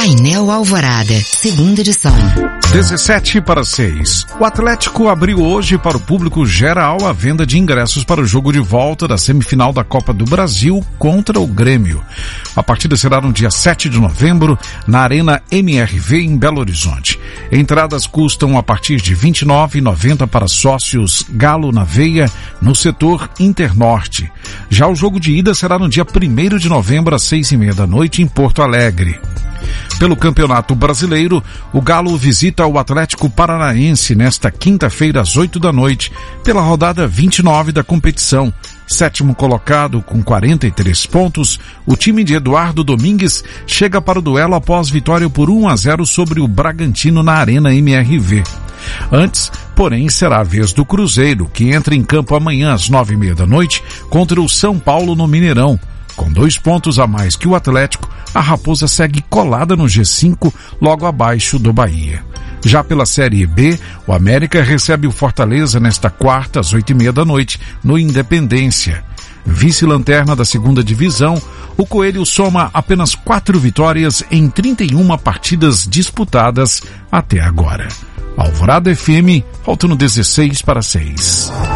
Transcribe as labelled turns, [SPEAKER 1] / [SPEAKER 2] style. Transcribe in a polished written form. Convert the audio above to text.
[SPEAKER 1] Painel Alvorada, segunda edição.
[SPEAKER 2] 17:06. O Atlético abriu hoje para o público geral a venda de ingressos para o jogo de volta da semifinal da Copa do Brasil contra o Grêmio. A partida será no dia 7 de novembro, na Arena MRV, em Belo Horizonte. Entradas custam a partir de R$ 29,90 para sócios Galo na Veia, no setor Internorte. Já o jogo de ida será no dia 1º de novembro, às 6:30 da noite, em Porto Alegre. Pelo Campeonato Brasileiro, o Galo visita o Atlético Paranaense nesta quinta-feira às 8 da noite, pela rodada 29 da competição. Sétimo colocado com 43 pontos, o time de Eduardo Domingues chega para o duelo após vitória por 1-0 sobre o Bragantino na Arena MRV. Antes, porém, será a vez do Cruzeiro, que entra em campo amanhã às 9:30 da noite contra o São Paulo no Mineirão. Com 2 pontos a mais que o Atlético, a Raposa segue colada no G5, logo abaixo do Bahia. Já pela Série B, o América recebe o Fortaleza nesta quarta, às 8:30 da noite, no Independência. Vice-lanterna da segunda divisão, o Coelho soma apenas 4 vitórias em 31 partidas disputadas até agora. Alvorada FM, faltando 16:06.